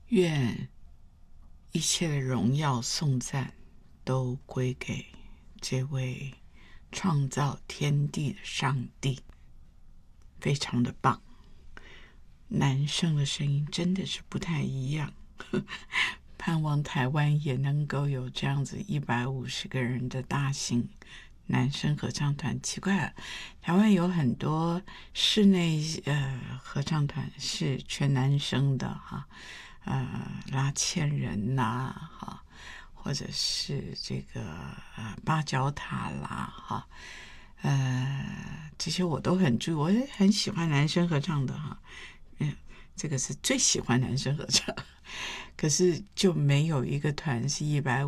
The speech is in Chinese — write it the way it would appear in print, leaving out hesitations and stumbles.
愿一切的荣耀颂赞都归给这位创造天地的上帝，非常的棒。男生的声音真的是不太一样，盼望台湾也能够有这样子150个人的大型男生合唱团。奇怪了，台湾有很多室内合唱团是全男生的哈，拉纤人呐哈，或者是这个八角塔啦哈，这些我都很注意，我也很喜欢男生合唱的哈，这个是最喜欢男生合唱，可是就没有一个团是150